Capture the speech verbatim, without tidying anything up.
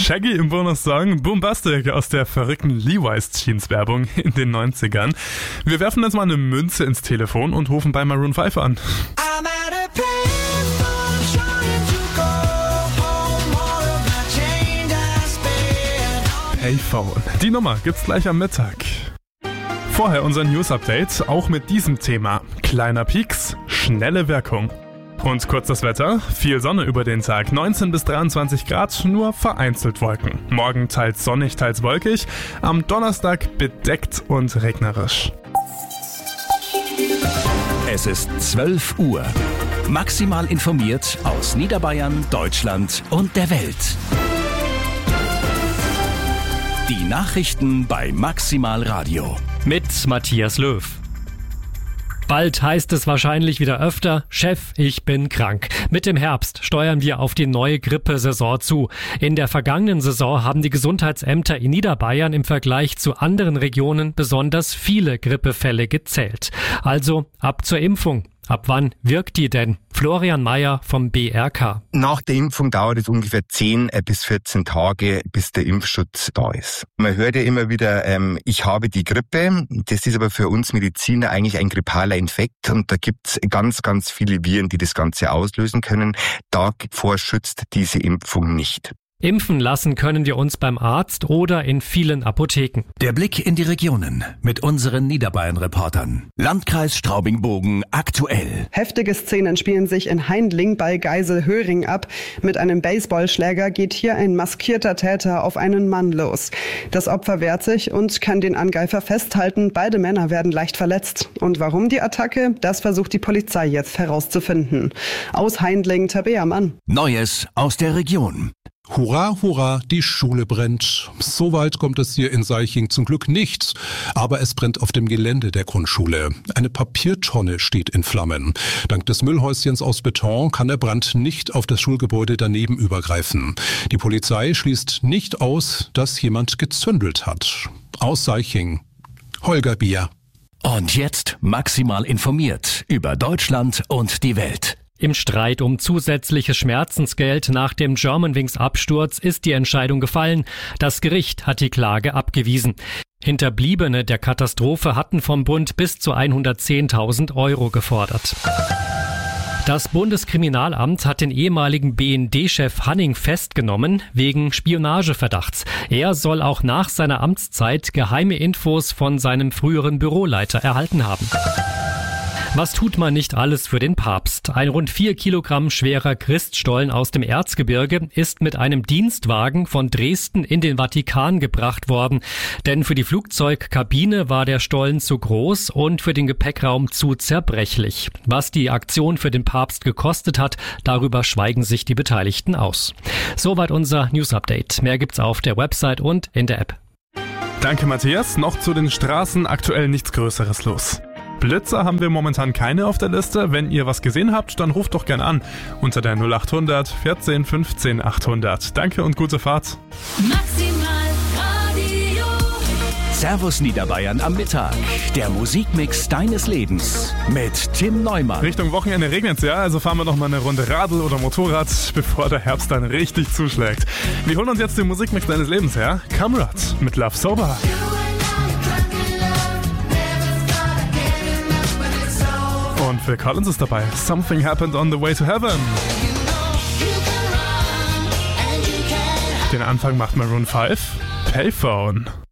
Shaggy im Bonus-Song Boombastic aus der verrückten Levi's Jeans-Werbung in den neunzigern. Wir werfen jetzt mal eine Münze ins Telefon und rufen bei Maroon fünf an. Payphone. Die Nummer gibt's gleich am Mittag. Vorher unser News-Update, auch mit diesem Thema. Kleiner Pieks, schnelle Wirkung. Und kurz das Wetter, viel Sonne über den Tag, neunzehn bis dreiundzwanzig Grad, nur vereinzelt Wolken. Morgen teils sonnig, teils wolkig, am Donnerstag bedeckt und regnerisch. Es ist zwölf Uhr. Maximal informiert aus Niederbayern, Deutschland und der Welt. Die Nachrichten bei Maximal Radio. Mit Matthias Löw. Bald heißt es wahrscheinlich wieder öfter, Chef, ich bin krank. Mit dem Herbst steuern wir auf die neue Grippesaison zu. In der vergangenen Saison haben die Gesundheitsämter in Niederbayern im Vergleich zu anderen Regionen besonders viele Grippefälle gezählt. Also ab zur Impfung. Ab wann wirkt die denn? Florian Mayer vom B R K. Nach der Impfung dauert es ungefähr zehn bis vierzehn Tage, bis der Impfschutz da ist. Man hört ja immer wieder, ähm, ich habe die Grippe. Das ist aber für uns Mediziner eigentlich ein grippaler Infekt und da gibt es ganz, ganz viele Viren, die das Ganze auslösen können. Davor schützt diese Impfung nicht. Impfen lassen können wir uns beim Arzt oder in vielen Apotheken. Der Blick in die Regionen mit unseren Niederbayern-Reportern. Landkreis Straubing-Bogen aktuell. Heftige Szenen spielen sich in Heindling bei Geiselhöring ab. Mit einem Baseballschläger geht hier ein maskierter Täter auf einen Mann los. Das Opfer wehrt sich und kann den Angreifer festhalten. Beide Männer werden leicht verletzt. Und warum die Attacke? Das versucht die Polizei jetzt herauszufinden. Aus Heindling, Tabea Mann. Neues aus der Region. Hurra, hurra, die Schule brennt. So weit kommt es hier in Seiching zum Glück nicht. Aber es brennt auf dem Gelände der Grundschule. Eine Papiertonne steht in Flammen. Dank des Müllhäuschens aus Beton kann der Brand nicht auf das Schulgebäude daneben übergreifen. Die Polizei schließt nicht aus, dass jemand gezündelt hat. Aus Seiching, Holger Bier. Und jetzt maximal informiert über Deutschland und die Welt. Im Streit um zusätzliches Schmerzensgeld nach dem Germanwings-Absturz ist die Entscheidung gefallen. Das Gericht hat die Klage abgewiesen. Hinterbliebene der Katastrophe hatten vom Bund bis zu hundertzehntausend Euro gefordert. Das Bundeskriminalamt hat den ehemaligen B N D-Chef Hanning festgenommen wegen Spionageverdachts. Er soll auch nach seiner Amtszeit geheime Infos von seinem früheren Büroleiter erhalten haben. Was tut man nicht alles für den Papst? Ein rund vier Kilogramm schwerer Christstollen aus dem Erzgebirge ist mit einem Dienstwagen von Dresden in den Vatikan gebracht worden. Denn für die Flugzeugkabine war der Stollen zu groß und für den Gepäckraum zu zerbrechlich. Was die Aktion für den Papst gekostet hat, darüber schweigen sich die Beteiligten aus. Soweit unser News-Update. Mehr gibt's auf der Website und in der App. Danke Matthias. Noch zu den Straßen aktuell nichts Größeres los. Blitzer haben wir momentan keine auf der Liste. Wenn ihr was gesehen habt, dann ruft doch gern an. Unter der null acht hundert vierzehn fünfzehn achthundert. Danke und gute Fahrt. Maximal Radio. Servus Niederbayern am Mittag. Der Musikmix deines Lebens. Mit Tim Neumann. Richtung Wochenende regnet's ja, also fahren wir noch mal eine Runde Radl oder Motorrad, bevor der Herbst dann richtig zuschlägt. Wir holen uns jetzt den Musikmix deines Lebens her. Kamrad mit Love Sober. Und Phil Collins ist dabei. Something Happened on the Way to Heaven. Den Anfang macht Maroon fünf. Payphone.